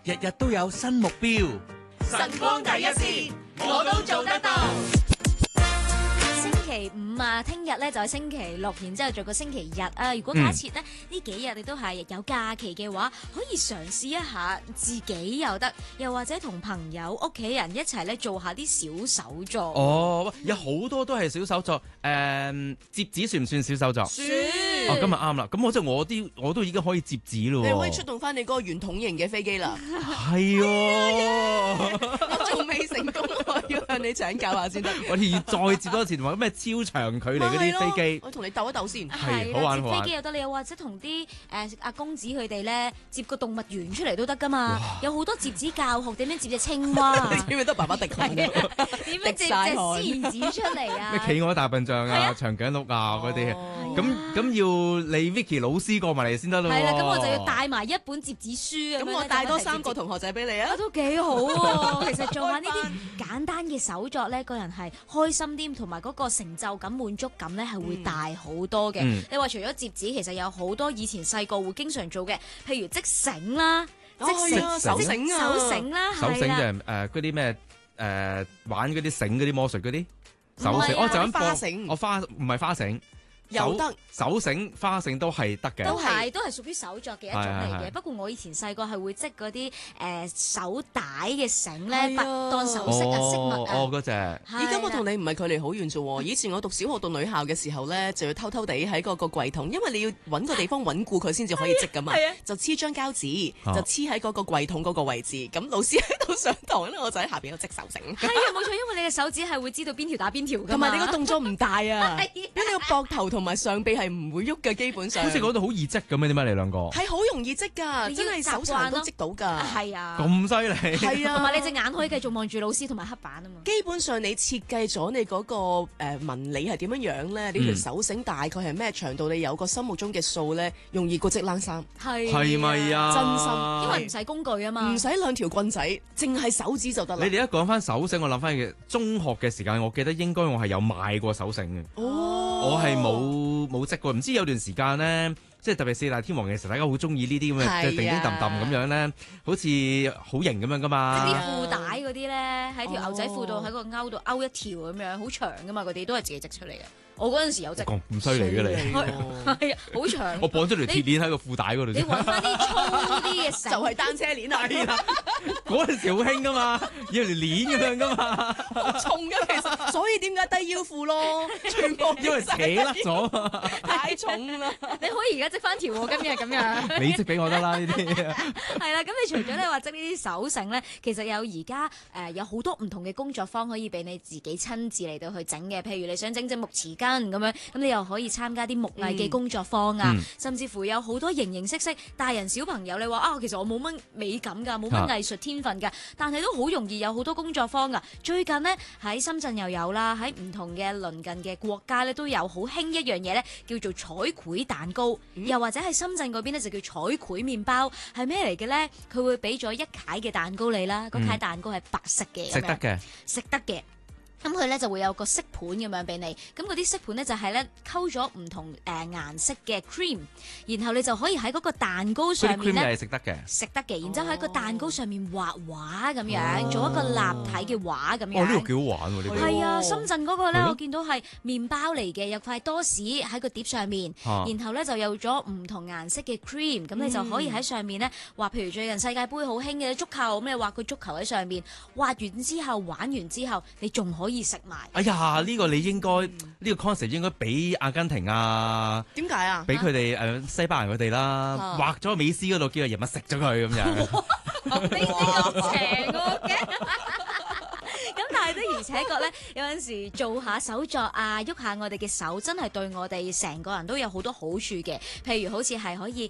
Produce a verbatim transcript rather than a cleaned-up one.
日日都有新目標。 晨光第一線，我都做得到。 星期五啊，聽日咧就係星期六，然之後做個星期日啊。如果假設咧呢幾日你都係有假期嘅話，可以嘗試一下自己又得，又或者同朋友、屋企人一齊咧做下啲小手作。 哦，有好多都係小手作，誒，摺紙算唔算小手作？ 算。 哦，今日啱啦，咁我即係我啲我都已經可以摺紙咯。 你可以出動翻你嗰個圓筒型嘅飛機啦。 係喎， 我仲未成功，我要向你請教下先得。 我哋要再摺多次，同埋咩超長距離嗰啲飛機。 我同你鬥一鬥先。 係好玩好玩。 摺飛機又得，你又或者同啲誒阿公子佢哋咧摺個動物園出嚟都得噶嘛。有好多摺紙教學，點樣摺隻青蛙？ 你知唔知得爸爸滴汗啊？ 點樣摺隻獅子出嚟啊？ 咩企鵝大笨象啊、長頸鹿啊嗰啲，咁咁要你 Vicky 老師過埋嚟先得咯。 係啦，咁我就要帶埋一本摺紙書啊。 咁我帶多三個同學仔俾你啊！ 都幾好喎。其實做下呢啲簡單嘅手作咧，個人係開心啲，同埋嗰個成就感、滿足感咧係會大好多嘅。 嗯、 你話除咗摺紙，其實有好多以前細個會經常做嘅，譬如織繩啦、織繩、 哦、手繩啊、 手繩啦， 手繩就係誒嗰啲咩誒玩嗰啲繩嗰啲魔術嗰啲手繩，我就咁花繩， 我花唔係花繩。 又得手繩、花繩都係得嘅， 都係都係屬於手作嘅一種嚟嘅。 係係係不過我以前細個係會織嗰啲誒手帶嘅繩咧，當首飾啊、飾物啊。 哦，嗰隻。 而家我同你唔係距離好遠啫喎。以前我讀小學讀女校嘅時候咧，就要偷偷地喺嗰個櫃筒，因為你要揾個地方穩固佢先至可以織噶嘛。就黐張膠紙，就黐喺嗰個櫃筒嗰個位置。咁老師喺度上堂咧，我就喺下邊度織手繩。 係啊，冇錯，因為你嘅手指係會知道邊條打邊條㗎嘛。 同埋你個動作唔大啊，因為你個膊頭同埋上臂係唔會喐嘅，基本上。 好似嗰度好易織咁樣，點解你兩個？ 係好容易織㗎，真係手殘都織到㗎。 係啊， 咁犀利。 係啊， 同埋你隻眼可以繼續望住老師同埋黑板啊嘛。 基本上你設計咗你嗰個誒紋理係點樣樣咧？你條手繩大概係咩長度？你有個心目中嘅數咧，容易過織冷衫。 係係咪啊？ 真心， 因為唔使工具啊嘛， 唔使兩條棍仔，淨係手指就得啦。 你哋一講翻手繩，我諗翻嘅中學嘅時間，我記得應該我係有買過手繩嘅。 哦， 我係冇冇織過，唔知有段時間咧，即係特別四大天王嘅時候，大家好中意呢啲咁嘅，即係叮叮揼揼咁樣咧，好似好型咁樣噶嘛。 即係啲褲帶嗰啲咧，喺條牛仔褲度喺個勾度勾一條咁樣，好長噶嘛，嗰啲都係自己織出嚟嘅。我嗰陣時有織， 咁犀利嘅你， 係啊，好長。 我綁咗條鐵鏈喺個褲帶嗰度。 你揾翻啲粗啲嘅繩， 就係單車鏈啊！ 嗰陣時好興噶嘛，要條鏈咁樣噶嘛， 好重嘅其實，所以點解低腰褲咯？全部因為扯甩咗， 太重啦！ 你可以而家織翻條喎，今日咁樣。 你織俾我得啦呢啲。 係啦，咁你除咗你話織呢啲手繩咧，其實有而家誒有好多唔同嘅工作坊可以俾你自己親自嚟到去整嘅，譬如你想整隻木匙羹咁樣，咁你又可以參加啲木藝嘅工作坊啊， 嗯、甚至乎有好多形形色色，大人小朋友你話啊，其實我冇乜美感㗎，冇乜藝術天分㗎，啊、但係都好容易有好多工作坊㗎。最近呢，喺深圳又有啦，喺唔同嘅鄰近嘅國家咧都有好興一樣嘢咧，叫做彩繪蛋糕，嗯、又或者喺深圳嗰邊咧就叫彩繪麵包，係咩嚟嘅咧？佢會俾咗一塊嘅蛋糕你啦，嗰塊蛋糕係白色嘅， 食得嘅， 食得嘅。咁佢咧就會有個色盤咁樣俾你，咁嗰啲色盤咧就係咧溝咗唔同誒顏色嘅 cream，然後你就可以喺嗰個蛋糕上面咧， 食得嘅， 食得嘅，然之後喺個蛋糕上面畫畫咁樣，做一個立體嘅畫咁樣。 哦，呢個幾好玩喎！呢個係啊，深圳嗰個咧，我見到係麵包嚟嘅，有塊多士喺個碟上面，然後咧就有咗唔同顏色嘅 cream，咁你就可以喺上面咧畫，譬如最近世界盃好興嘅足球，咁你畫個足球喺上面，畫完之後玩完之後，你仲可以。可以食埋。 哎呀，呢個你應該呢個 concept 應該俾阿根廷啊， 點解啊？ 俾佢哋誒西班牙佢哋啦，畫咗美斯嗰度，叫個人物食咗佢咁樣。 你咁邪惡嘅？咁但係的而且確咧，有陣時做下手作啊，喐下我哋嘅手，真係對我哋成個人都有好多好處嘅。譬如好似係可以